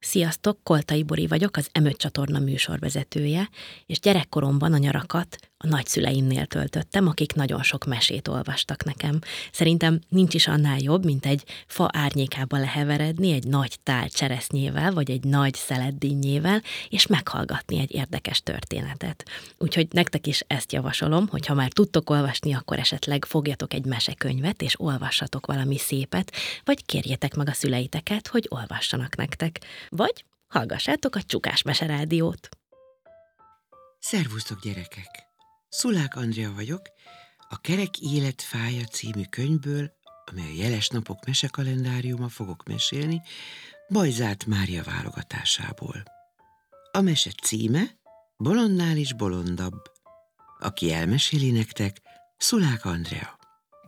Sziasztok, Koltai Bori vagyok, az M5 csatorna műsorvezetője, és gyerekkoromban a nyarakat a nagyszüleimnél töltöttem, akik nagyon sok mesét olvastak nekem. Szerintem nincs is annál jobb, mint egy fa árnyékába leheveredni egy nagy tál cseresznyével, vagy egy nagy szelet dinnyével, és meghallgatni egy érdekes történetet. Úgyhogy nektek is ezt javasolom, hogy ha már tudtok olvasni, akkor esetleg fogjatok egy mesekönyvet, és olvassatok valami szépet, vagy kérjétek meg a szüleiteket, hogy olvassanak nektek. Vagy hallgassátok a Csukás Meserádiót. Szervusztok, gyerekek! Szulák Andrea vagyok, a Kerek élet fája című könyvből, amely a Jeles napok mesekalendáriuma, fogok mesélni, Bajzát Mária válogatásából. A mese címe Bolondnál is bolondabb. Aki elmeséli nektek, Szulák Andrea.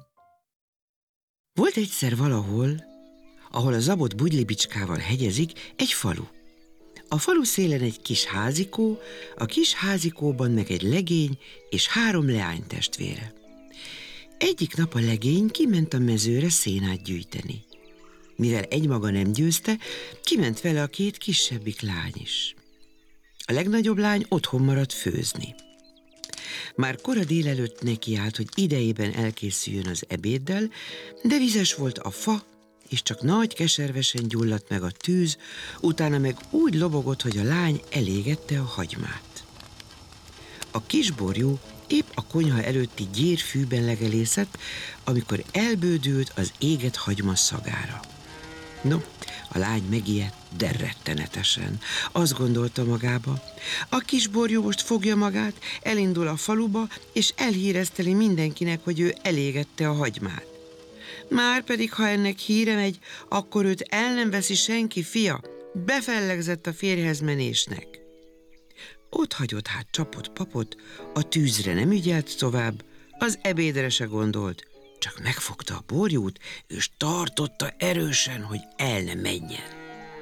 Volt egyszer valahol, ahol a zabot bugylibicskával hegyezik, egy falu. A falu szélen egy kis házikó, a kis házikóban meg egy legény és 3 leánytestvére. Egyik nap a legény kiment a mezőre szénát gyűjteni. Mivel egymaga nem győzte, kiment vele a 2 kisebbik lány is. A legnagyobb lány otthon maradt főzni. Már kora délelőtt nekiállt, hogy idejében elkészüljön az ebéddel, de vizes volt a fa, és csak nagy keservesen gyulladt meg a tűz, utána meg úgy lobogott, hogy a lány elégette a hagymát. A kisborjú épp a konyha előtti gyérfűben legelészett, amikor elbődült az égett hagyma szagára. No, a lány megijedt, de rettenetesen. Azt gondolta magába, a kisborjú most fogja magát, elindul a faluba, és elhírezteli mindenkinek, hogy ő elégette a hagymát. Márpedig, ha ennek híre megy, akkor őt el nem veszi senki fia, befellegzett a férjhez menésnek. Ott hagyott hát csapott papot, a tűzre nem ügyelt tovább, az ebédre se gondolt, csak megfogta a borjút, és tartotta erősen, hogy el ne menjen.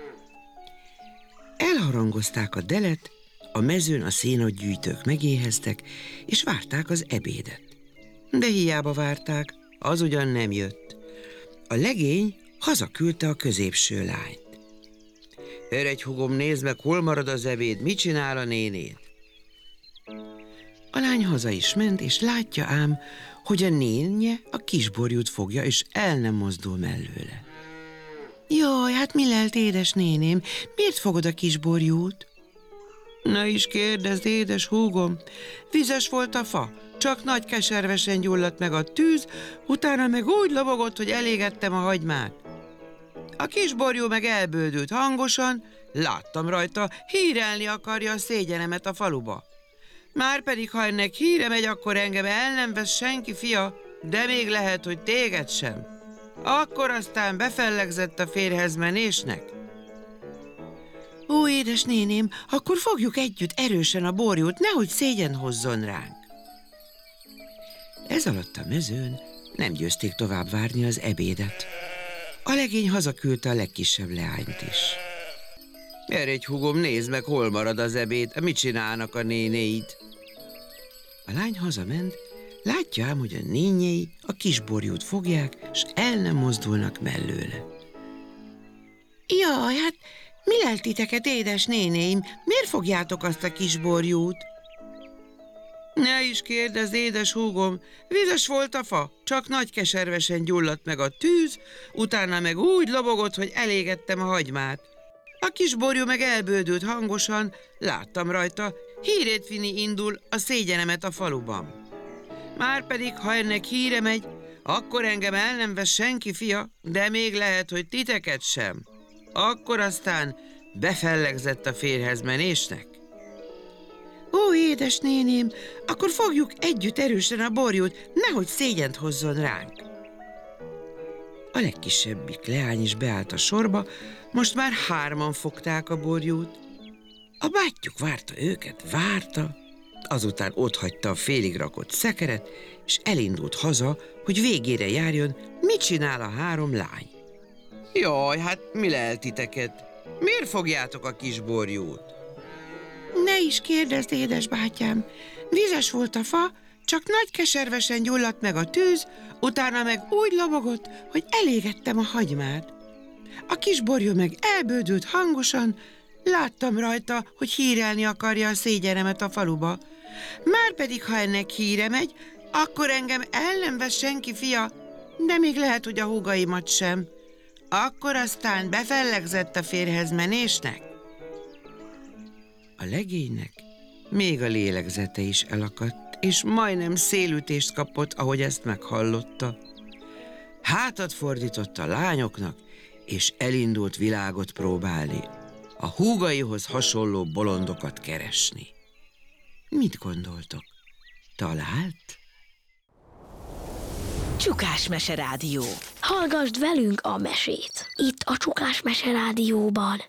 Elharangozták a delet, a mezőn a szénatgyűjtők megéheztek, és várták az ebédet. De hiába várták, az ugyan nem jött. A legény hazaküldte a középső lányt. Eredj, húgom, nézd meg, hol marad az ebéd, mit csinál a nénéd? A lány haza is ment, és látja ám, hogy a nénje a kisborjút fogja, és el nem mozdul mellőle. Jaj, hát mi lelt, édes néném, miért fogod a kisborjút? Ne is kérdezd, édes húgom, vizes volt a fa, csak nagy keservesen gyulladt meg a tűz, utána meg úgy lobogott, hogy elégettem a hagymát. A kisborjú meg elbődült hangosan, láttam rajta, hírelni akarja a szégyenemet a faluba. Márpedig, ha ennek híre megy, akkor engem el nem vesz senki fia, de még lehet, hogy téged sem. Akkor aztán befellegzett a férjhez menésnek. Ó, édes néném, akkor fogjuk együtt erősen a borjút, nehogy szégyen hozzon ránk. Ez alatt a mezőn nem győzték tovább várni az ebédet. A legény hazaküldte a legkisebb leányt is. Eredj, húgom, nézd meg, hol marad az ebéd, mit csinálnak a nénéid? A lány hazament, látja ám, hogy a nénjei a kisborjút fogják, s el nem mozdulnak mellőle. Jaj, hát mi lelt titeket, édes nénéim? Miért fogjátok azt a kisborjút? Ne is kérdezz, édes húgom, vizes volt a fa, csak nagy keservesen gyulladt meg a tűz, utána meg úgy lobogott, hogy elégettem a hagymát. A kisborjú meg elbődült hangosan, láttam rajta, hírét vinni indul a szégyenemet a faluban. Márpedig, ha ennek híre megy, akkor engem el nem vesz senki fia, de még lehet, hogy titeket sem. Akkor aztán befellegzett a férjhez menésnek. Ó, édes néném, akkor fogjuk együtt erősen a borjút, nehogy szégyent hozzon ránk. A legkisebbik leány is beállt a sorba, most már 3-an fogták a borjút. A bátyjuk várta őket, várta, azután otthagyta a félig rakott szekeret, és elindult haza, hogy végére járjon, mit csinál a 3 lány. Jaj, hát mi lelt titeket? Miért fogjátok a kisborjút? Ne is kérdezd, édes bátyám, vizes volt a fa, csak nagy keservesen gyulladt meg a tűz, utána meg úgy lobogott, hogy elégettem a hagymát. A kis borjú meg elbődült hangosan, láttam rajta, hogy hírelni akarja a szégyenemet a faluba. Márpedig, ha ennek híre megy, akkor engem el nem vesz senki, fia, de még lehet, hogy a húgaimat sem. Akkor aztán befellegzett a férjhez menésnek. A legénynek még a lélegzete is elakadt, és majdnem szélütést kapott, ahogy ezt meghallotta. Hátat fordított a lányoknak, és elindult világot próbálni, a húgaihoz hasonló bolondokat keresni. Mit gondoltok? Talált? Csukás Mese Rádió. Hallgasd velünk a mesét, itt a Csukás Mese Rádióban.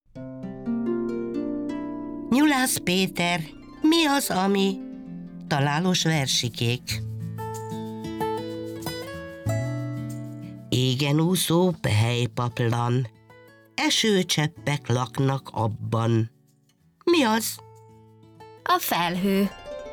Nyulász Péter, mi az, ami? Találós versikék. Égen úszó pehelypaplan, esőcseppek laknak abban. Mi az? A felhő.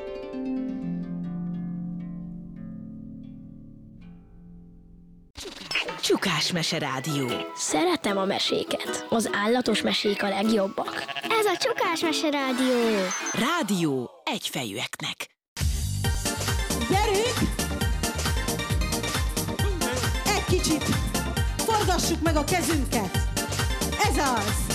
Csukás Mese Rádió. Szeretem a meséket. Az állatos mesék a legjobbak. Ez a Csukás Mese Rádió. Rádió egyfejűeknek. Gyerünk! Egy kicsit forgassuk meg a kezünket. Ez az!